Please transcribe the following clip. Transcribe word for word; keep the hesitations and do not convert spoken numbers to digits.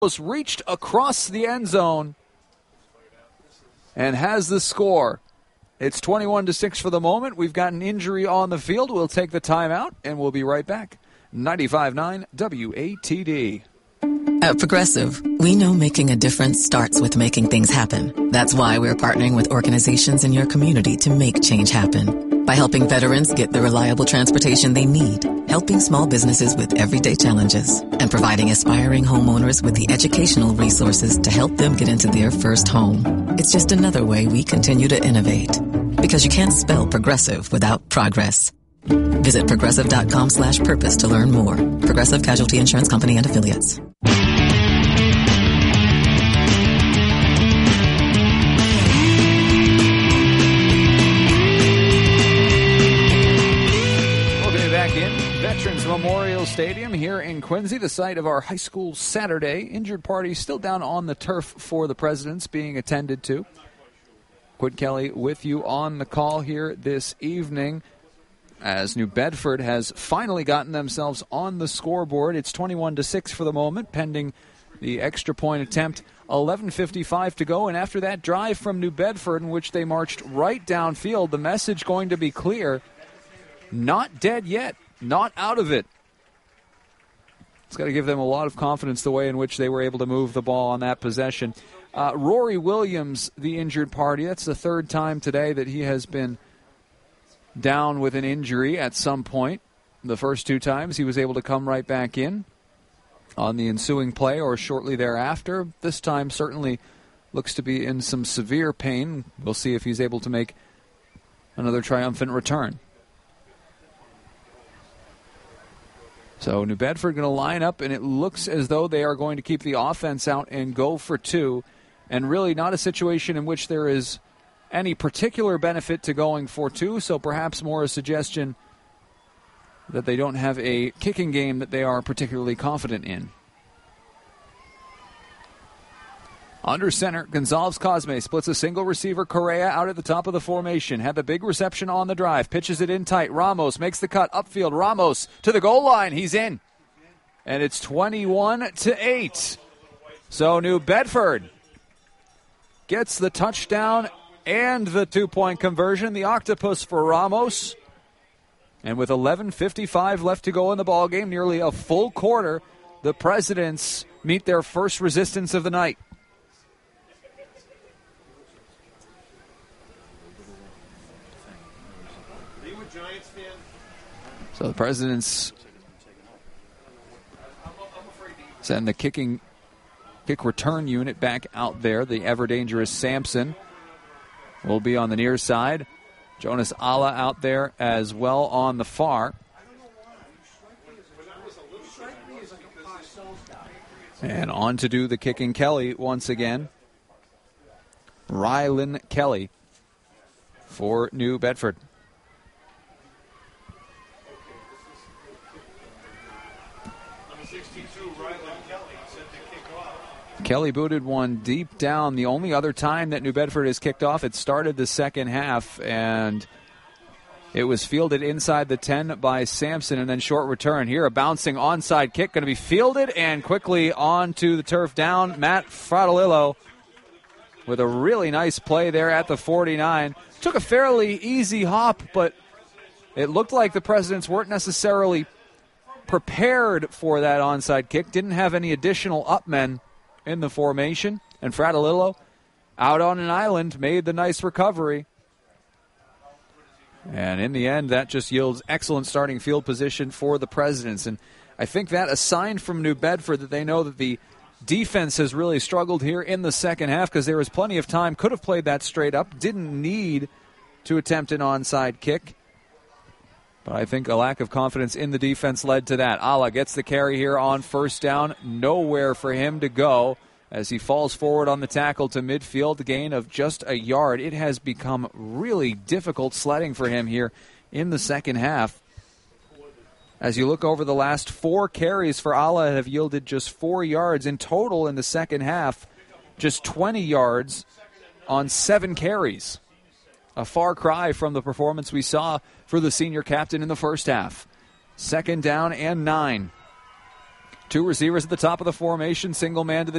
Was reached across the end zone and has the score. It's twenty-one to six for the moment. We've got an injury on the field. We'll take the timeout, and we'll be right back. ninety-five point nine W A T D. At Progressive, we know making a difference starts with making things happen. That's why we're partnering with organizations in your community to make change happen. By helping veterans get the reliable transportation they need, helping small businesses with everyday challenges, and providing aspiring homeowners with the educational resources to help them get into their first home. It's just another way we continue to innovate. Because you can't spell progressive without progress. Visit progressive.com slash purpose to learn more. Progressive Casualty Insurance Company and Affiliates. Veterans Memorial Stadium here in Quincy, the site of our high school Saturday. Injured party still down on the turf for the Presidents being attended to. Quinn Kelly with you on the call here this evening as New Bedford has finally gotten themselves on the scoreboard. It's twenty-one to six for the moment, pending the extra point attempt. eleven fifty-five to go, and after that drive from New Bedford in which they marched right downfield, the message going to be clear. Not dead yet. Not out of it. It's got to give them a lot of confidence the way in which they were able to move the ball on that possession. Uh, Rory Williams, the injured party, that's the third time today that he has been down with an injury at some point. The first two times he was able to come right back in on the ensuing play or shortly thereafter. This time certainly looks to be in some severe pain. We'll see if he's able to make another triumphant return. So New Bedford going to line up, and it looks as though they are going to keep the offense out and go for two, and really not a situation in which there is any particular benefit to going for two, so perhaps more a suggestion that they don't have a kicking game that they are particularly confident in. Under center, Gonzalez Cosme splits a single receiver. Correa out at the top of the formation. Had the big reception on the drive. Pitches it in tight. Ramos makes the cut upfield. Ramos to the goal line. He's in. And it's twenty-one to eight. So New Bedford gets the touchdown and the two-point conversion. The octopus for Ramos. And with eleven fifty-five left to go in the ballgame, nearly a full quarter, the Presidents meet their first resistance of the night. So the Presidents send the kicking kick return unit back out there. The ever-dangerous Sampson will be on the near side. Jonas Alla out there as well on the far. And on to do the kicking Kelly once again. Rylan Kelly for New Bedford. Kelly booted one deep down. The only other time that New Bedford has kicked off, it started the second half, and it was fielded inside the ten by Sampson, and then short return. Here, a bouncing onside kick going to be fielded, and quickly onto the turf down. Matt Fratellillo with a really nice play there at the forty-nine. Took a fairly easy hop, but it looked like the Presidents weren't necessarily prepared for that onside kick. Didn't have any additional upmen in the formation, and Fratellillo out on an island made the nice recovery. And in the end, that just yields excellent starting field position for the Presidents. And I think that a sign from New Bedford that they know that the defense has really struggled here in the second half, because there was plenty of time, could have played that straight up, didn't need to attempt an onside kick. But I think a lack of confidence in the defense led to that. Alla gets the carry here on first down. Nowhere for him to go as he falls forward on the tackle to midfield, a gain of just a yard. It has become really difficult sledding for him here in the second half. As you look over the last four carries for Alla have yielded just four yards. In total in the second half, just twenty yards on seven carries. A far cry from the performance we saw for the senior captain in the first half. Second down and nine. Two receivers at the top of the formation, single man to the